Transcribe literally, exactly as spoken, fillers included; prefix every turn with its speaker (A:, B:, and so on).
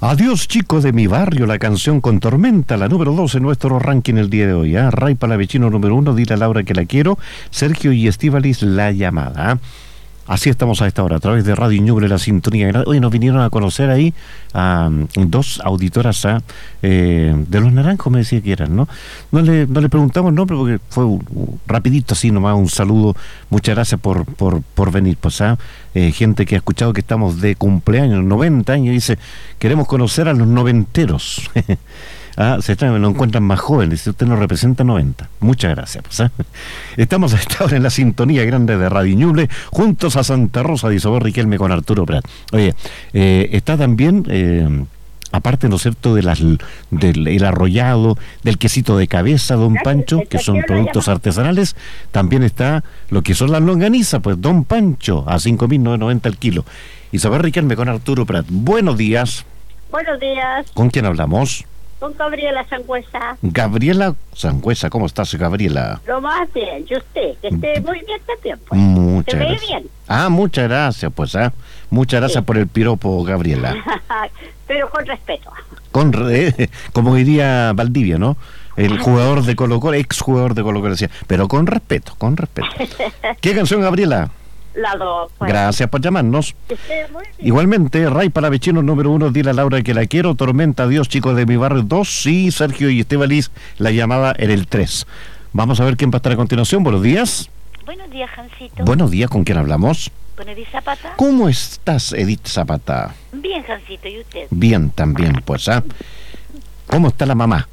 A: Adiós chicos de mi barrio, la canción con Tormenta, la número dos en nuestro ranking el día de hoy. ¿eh? Ray Palavecino número uno, dile a Laura que la quiero. Sergio y Estíbaliz, la llamada. ¿eh? Así estamos a esta hora, a través de Radio Ñuble, la sintonía. Hoy nos vinieron a conocer ahí a um, dos auditoras a, eh, de Los Naranjos, me decía que eran, ¿no? No le, no le preguntamos nombre porque fue uh, rapidito así nomás, un saludo. Muchas gracias por, por, por venir. Pues, ¿ah? eh, gente que ha escuchado que estamos de cumpleaños, noventa años, y dice, queremos conocer a los noventeros. Ah, se traen, lo encuentran más jóvenes, si usted nos representa noventa. Muchas gracias. Pues, ¿eh? Estamos a esta hora en la sintonía grande de Radio Ñuble, juntos a Santa Rosa de Isobel Riquelme con Arturo Prat. Oye, eh, está también, eh, aparte, ¿no es cierto?, de las, del el arrollado, del quesito de cabeza, don Pancho, que son productos artesanales. También está lo que son las longanizas, pues, don Pancho, a cinco mil novecientos noventa el kilo. Isobel Riquelme con Arturo Prat. Buenos días.
B: Buenos días.
A: ¿Con quién hablamos?
B: Con Gabriela Sangüesa.
A: Gabriela Sangüesa, ¿cómo estás, Gabriela?
B: Lo más bien, y usted, que esté muy bien también. Pues.
A: Muchas
B: ¿Se ve
A: gracias.
B: bien?
A: Ah, muchas gracias, pues, ¿ah? Muchas gracias
B: Sí.
A: por el piropo, Gabriela.
B: Pero con respeto.
A: Con re- como diría Valdivia, ¿no? El jugador de Colo-Colo, ex jugador de Colo-Colo, decía, pero con respeto, con respeto. ¿Qué canción, Gabriela?
B: La dos. Pues.
A: Gracias por llamarnos.
B: Que esté muy bien.
A: Igualmente, Ray Palavecino número uno, dile a Laura que la quiero. Tormenta, Dios, chicos de mi barrio dos. Sí, Sergio y Estíbaliz, la llamada en el tres. Vamos a ver quién va a estar a continuación. Buenos días.
C: Buenos días, Jancito.
A: Buenos días, ¿con quién hablamos?
C: ¿Con Edith Zapata?
A: ¿Cómo estás, Edith Zapata?
C: Bien, Jancito, ¿y usted?
A: Bien, también, pues, ¿ah? ¿Cómo está la mamá?